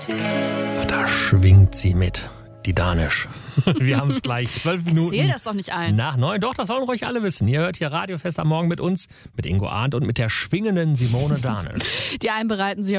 Da schwingt sie mit, die Danisch. Wir haben es gleich, 12 Minuten. Erzähl das doch nicht allen. Nach 9, doch, das sollen ruhig alle wissen. Ihr hört hier Radiofest am Morgen mit uns, mit Ingo Arndt und mit der schwingenden Simone Danisch. Die einen bereiten sich